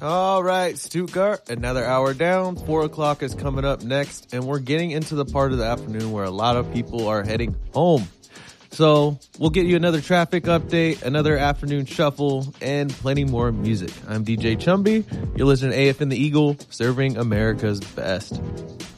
All right, Stuttgart, another hour down. 4 o'clock is coming up next, and we're getting into the part of the afternoon where a lot of people are heading home. So we'll get you another traffic update, another afternoon shuffle, and plenty more music. I'm DJ Chumby. You're listening to AFN The Eagle, serving America's best.